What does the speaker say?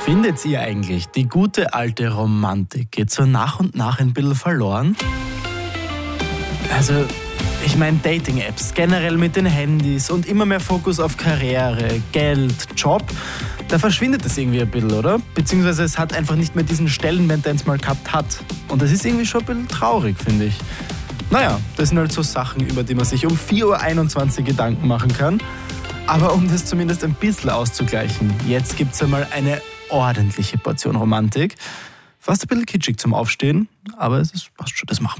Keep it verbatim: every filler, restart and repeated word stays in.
Findet ihr eigentlich, die gute alte Romantik geht so nach und nach ein bisschen verloren? Also, ich meine Dating-Apps, generell mit den Handys und immer mehr Fokus auf Karriere, Geld, Job, da verschwindet es irgendwie ein bisschen, oder? Beziehungsweise es hat einfach nicht mehr diesen Stellenwert, den es mal gehabt hat. Und das ist irgendwie schon ein bisschen traurig, finde ich. Naja, das sind halt so Sachen, über die man sich um vier Uhr einundzwanzig Gedanken machen kann. Aber um das zumindest ein bisschen auszugleichen, jetzt gibt es einmal eine ordentliche Portion Romantik. Fast ein bisschen kitschig zum Aufstehen, aber es ist, passt schon, das machen wir.